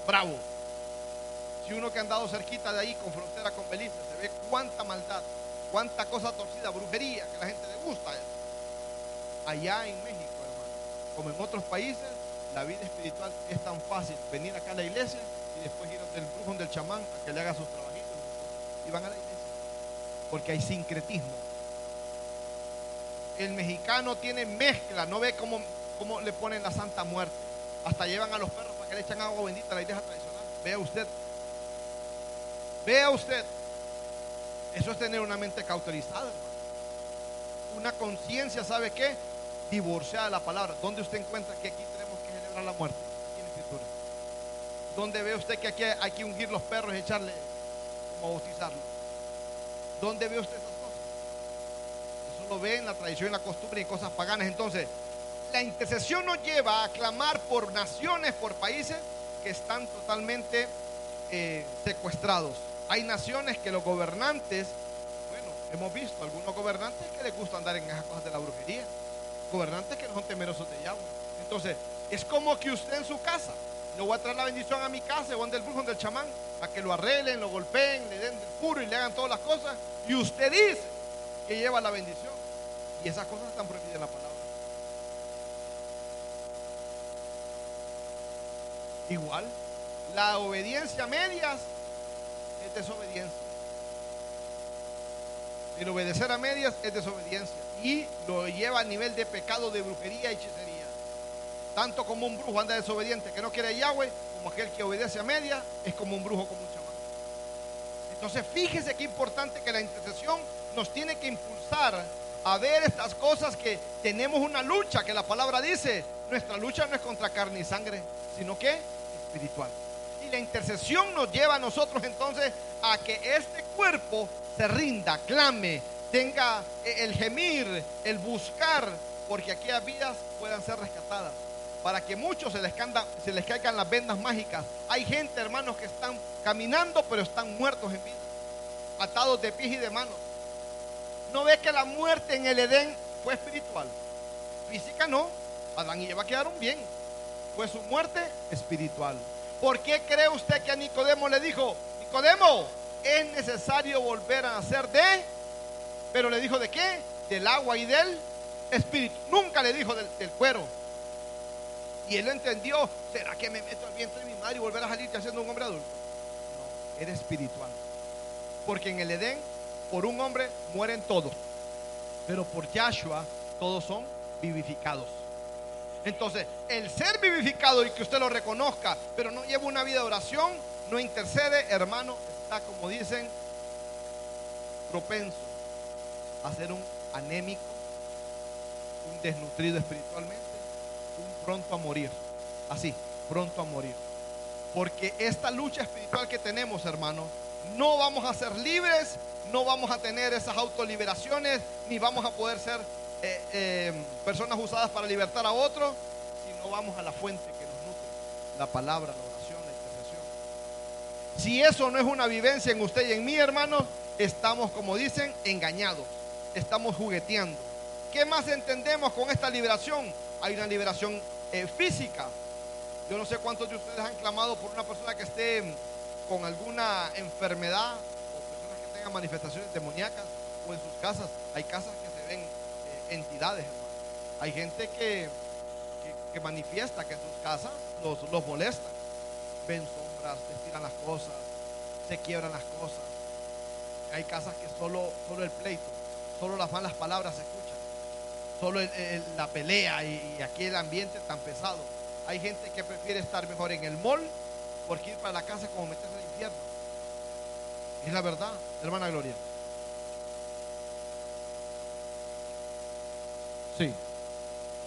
bravo. Si uno que ha andado cerquita de ahí, con frontera con Belice, se ve cuánta maldad, cuánta cosa torcida, brujería, que a la gente le gusta eso. Allá en México, hermano, como en otros países, la vida espiritual es tan fácil. Venir acá a la iglesia y después ir del brujo, del chamán, a que le haga sus trabajitos. Y van a la iglesia. Porque hay sincretismo. El mexicano tiene mezcla, no ve cómo le ponen la Santa Muerte. Hasta llevan a los perros para que le echen agua bendita a la iglesia tradicional. Vea usted. Vea usted. Eso es tener una mente cauterizada, hermano. Una conciencia, ¿sabe qué? Divorciada de la palabra. ¿Dónde usted encuentra que aquí tenemos que celebrar la muerte? Aquí en la Escritura. ¿Dónde ve usted que aquí hay que ungir los perros y echarle, como bautizarlos? ¿Dónde ve usted esas cosas? Eso lo ve en la tradición, en la costumbre y en cosas paganas. Entonces, la intercesión nos lleva a clamar por naciones, por países que están totalmente secuestrados. Hay naciones que los gobernantes, bueno, hemos visto algunos gobernantes que les gusta andar en esas cosas de la brujería, gobernantes que no son temerosos de Yahweh. Entonces, es como que usted en su casa, le voy a traer la bendición a mi casa, o del brujo, del chamán, a que lo arreglen, lo golpeen, le den del puro y le hagan todas las cosas, y usted dice que lleva la bendición, y esas cosas están prohibidas en la palabra. Igual, la obediencia a medias es desobediencia. El obedecer a medias es desobediencia y lo lleva a nivel de pecado de brujería y hechicería. Tanto como un brujo anda desobediente que no quiere a Yahweh, como aquel que obedece a medias es como un brujo, como un chamán. Entonces fíjese qué importante que la intercesión nos tiene que impulsar a ver estas cosas, que tenemos una lucha, que la palabra dice, nuestra lucha no es contra carne y sangre, sino que espiritual. Y la intercesión nos lleva a nosotros entonces a que este cuerpo se rinda, clame, tenga el gemir, el buscar, porque aquellas vidas puedan ser rescatadas, para que muchos se les caigan las vendas mágicas. Hay gente, hermanos, que están caminando pero están muertos en vida, atados de pies y de manos. ¿No ve que la muerte en el Edén fue espiritual? Física no. Adán y Eva quedaron bien, fue su muerte espiritual. ¿Por qué cree usted que a Nicodemo le dijo: Nicodemo, es necesario volver a nacer pero le dijo de qué? Del agua y del espíritu. Nunca le dijo del cuero. Y él lo entendió. ¿Será que me meto al vientre de mi madre y volver a salir haciendo un hombre adulto? No, era espiritual. Porque en el Edén, por un hombre mueren todos, pero por Yahshua todos son vivificados. Entonces, el ser vivificado y que usted lo reconozca, pero no lleva una vida de oración, no intercede, hermano, está, como dicen, propenso a ser un anémico, un desnutrido espiritualmente, un pronto a morir. Así, pronto a morir. Porque esta lucha espiritual que tenemos, hermano, no vamos a ser libres, no vamos a tener esas autoliberaciones, ni vamos a poder ser personas usadas para libertar a otros, si no vamos a la fuente que nos nutre, la palabra, la oración, la intercesión. Si eso no es una vivencia en usted y en mí, hermanos, estamos, como dicen, engañados, estamos jugueteando. ¿Qué más entendemos con esta liberación? Hay una liberación física. Yo no sé cuántos de ustedes han clamado por una persona que esté con alguna enfermedad, o personas que tengan manifestaciones demoníacas, o en sus casas. Hay casas que se ven entidades, hermano. Hay gente que manifiesta que en sus casas los molestan. Ven sombras, les tiran las cosas, se quiebran las cosas. Hay casas que solo el pleito, solo las malas palabras se escuchan, solo la pelea y aquí el ambiente tan pesado. Hay gente que prefiere estar mejor en el mall porque ir para la casa como meterse al infierno. Es la verdad, hermana Gloria. Sí.